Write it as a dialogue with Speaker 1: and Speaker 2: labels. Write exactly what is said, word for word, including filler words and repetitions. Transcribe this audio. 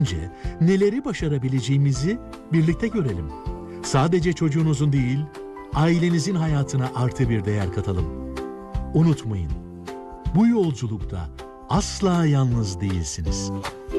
Speaker 1: Önce neleri başarabileceğimizi birlikte görelim. Sadece çocuğunuzun değil, ailenizin hayatına artı bir değer katalım. Unutmayın, bu yolculukta asla yalnız değilsiniz.